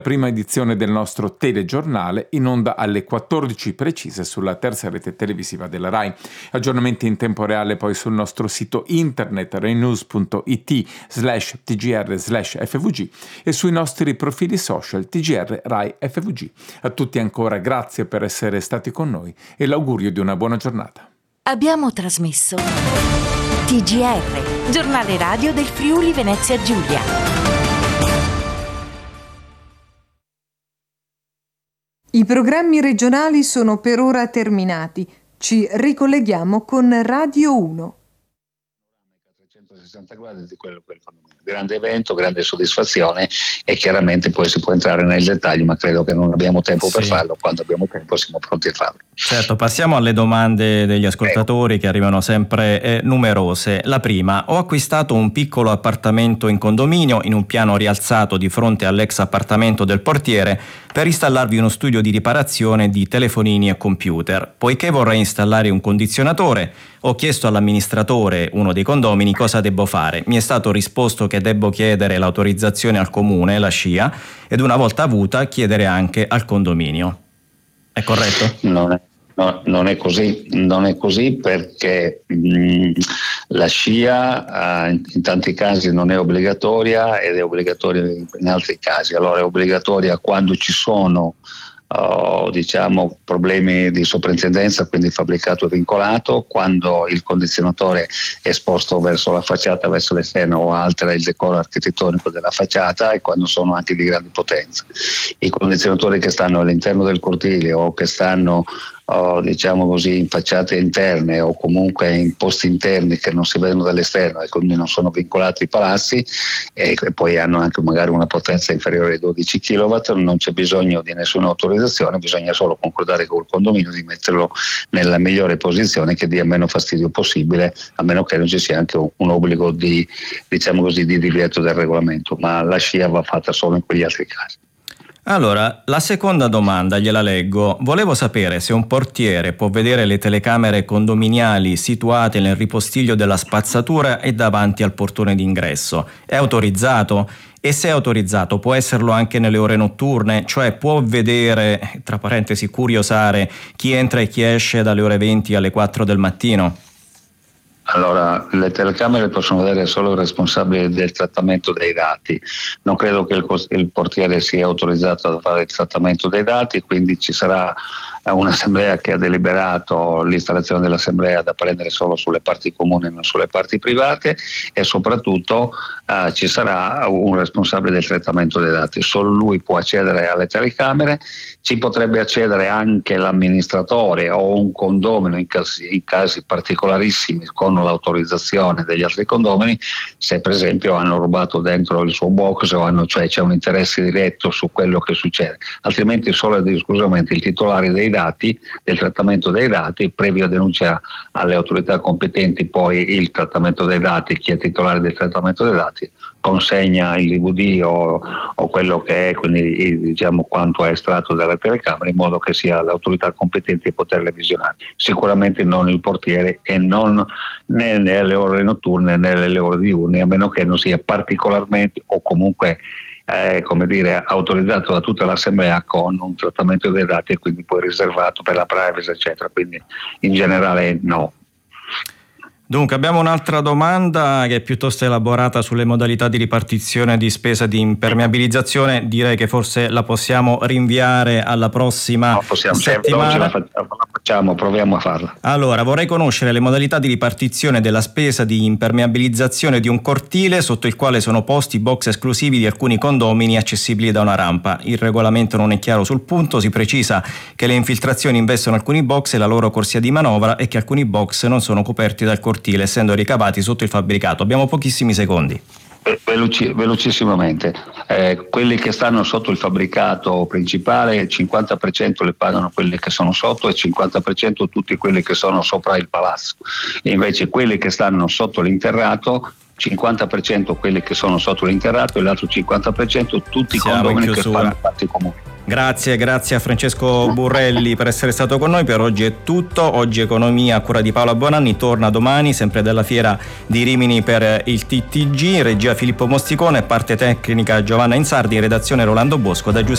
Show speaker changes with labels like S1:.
S1: Prima edizione del nostro telegiornale, in onda alle 14 precise sulla terza rete televisiva della RAI. Aggiornamenti in tempo reale poi sul nostro sito internet rainews.it/tgr/FVG e sui nostri profili social TGR Rai FVG. A tutti ancora grazie per essere stati con noi e l'augurio di una buona giornata.
S2: Abbiamo trasmesso TGR, giornale radio del Friuli Venezia Giulia.
S3: I programmi regionali sono per ora terminati. Ci ricolleghiamo con Radio 1.
S4: 360 gradi di quello che è il fenomeno. Grande evento, grande soddisfazione e chiaramente poi si può entrare nei dettagli, ma credo che non abbiamo tempo per farlo. Quando abbiamo tempo siamo pronti a farlo.
S5: Certo, passiamo alle domande degli ascoltatori che arrivano sempre numerose. La prima: ho acquistato un piccolo appartamento in condominio in un piano rialzato di fronte all'ex appartamento del portiere per installarvi uno studio di riparazione di telefonini e computer. Poiché vorrei installare un condizionatore, ho chiesto all'amministratore, uno dei condomini, cosa devo fare. Mi è stato risposto che devo chiedere l'autorizzazione al comune, la SCIA, ed una volta avuta chiedere anche al condominio. È corretto?
S4: Non è così perché la SCIA in tanti casi non è obbligatoria ed è obbligatoria in altri casi. Allora è obbligatoria quando ci sono problemi di soprintendenza, quindi fabbricato e vincolato, quando il condizionatore è esposto verso la facciata, verso l'esterno o altera il decoro architettonico della facciata, e quando sono anche di grande potenza. I condizionatori che stanno all'interno del cortile o che stanno in facciate interne o comunque in posti interni che non si vedono dall'esterno e quindi non sono vincolati ai palazzi e poi hanno anche magari una potenza inferiore ai 12 kW, non c'è bisogno di nessuna autorizzazione, bisogna solo concordare col condominio di metterlo nella migliore posizione che dia meno fastidio possibile, a meno che non ci sia anche un obbligo di divieto del regolamento, ma la SCIA va fatta solo in quegli altri casi.
S5: Allora, la seconda domanda gliela leggo. Volevo sapere se un portiere può vedere le telecamere condominiali situate nel ripostiglio della spazzatura e davanti al portone d'ingresso. È autorizzato? E se è autorizzato, può esserlo anche nelle ore notturne? Cioè può vedere, tra parentesi, curiosare chi entra e chi esce dalle ore 20 alle 4 del mattino?
S4: Allora, le telecamere possono vedere solo il responsabile del trattamento dei dati. Non credo che il portiere sia autorizzato a fare il trattamento dei dati, quindi ci sarà un'assemblea che ha deliberato l'installazione dell'assemblea da prendere solo sulle parti comuni e non sulle parti private, e soprattutto ci sarà un responsabile del trattamento dei dati. Solo lui può accedere alle telecamere. Ci potrebbe accedere anche l'amministratore o un condomino in casi particolarissimi con l'autorizzazione degli altri condomini, se per esempio hanno rubato dentro il suo box o c'è un interesse diretto su quello che succede. Altrimenti solo ed esclusivamente il titolare dei dati, del trattamento dei dati, previa denuncia alle autorità competenti, poi il trattamento dei dati, chi è titolare del trattamento dei dati consegna il DVD o quello che è, quindi quanto è estratto dalle telecamere, in modo che sia l'autorità competente di poterle visionare. Sicuramente non il portiere e non né nelle ore notturne né nelle ore diurne, a meno che non sia particolarmente o comunque autorizzato da tutta l'assemblea con un trattamento dei dati e quindi poi riservato per la privacy, eccetera. Quindi in generale no.
S5: Dunque abbiamo un'altra domanda che è piuttosto elaborata sulle modalità di ripartizione di spesa di impermeabilizzazione. Direi che forse la possiamo rinviare alla prossima settimana.
S4: Proviamo a farla.
S5: Allora, vorrei conoscere le modalità di ripartizione della spesa di impermeabilizzazione di un cortile sotto il quale sono posti box esclusivi di alcuni condomini accessibili da una rampa. Il regolamento non è chiaro sul punto, si precisa che le infiltrazioni investono alcuni box e la loro corsia di manovra e che alcuni box non sono coperti dal cortile, essendo ricavati sotto il fabbricato. Abbiamo pochissimi secondi.
S4: Velocissimamente, quelli che stanno sotto il fabbricato principale, il 50% le pagano quelli che sono sotto e il 50% tutti quelli che sono sopra il palazzo. E invece quelli che stanno sotto l'interrato, 50% quelli che sono sotto l'interrato e l'altro 50% tutti i condomini che fanno parte comuni.
S5: Grazie a Francesco Burrelli per essere stato con noi. Per oggi è tutto. Oggi Economia a cura di Paola Bonanni torna domani, sempre dalla Fiera di Rimini per il TTG. Regia Filippo Mosticone, parte tecnica Giovanna Insardi, redazione Rolando Bosco, da Giuseppe